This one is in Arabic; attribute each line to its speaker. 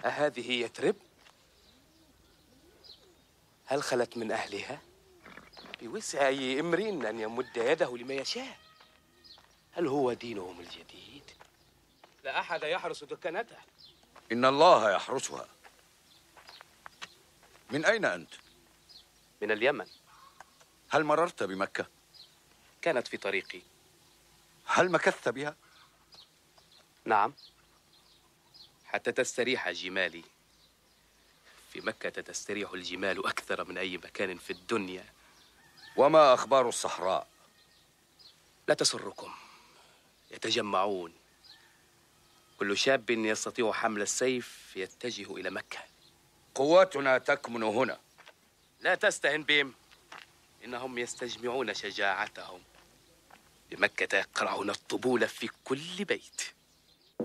Speaker 1: أهذه يثرب؟ هل خلت من أهلها؟ بوسع أي امرئ أن يمد يده لما يشاء. هل هو دينهم الجديد؟ لا أحد يحرس دكانته.
Speaker 2: إن الله يحرسها. من أين أنت؟
Speaker 1: من اليمن.
Speaker 2: هل مررت بمكة؟
Speaker 1: كانت في طريقي.
Speaker 2: هل مكثت بها؟
Speaker 1: نعم، حتى تستريح جمالي. في مكة تستريح الجمال أكثر من أي مكان في الدنيا.
Speaker 2: وما أخبار الصحراء؟
Speaker 1: لا تسركم. يتجمعون. كل شاب يستطيع حمل السيف يتجه إلى مكة.
Speaker 2: قواتنا تكمن هنا.
Speaker 1: لا تستهن بهم، إنهم يستجمعون شجاعتهم. بمكة يقرعون الطبول في كل بيت.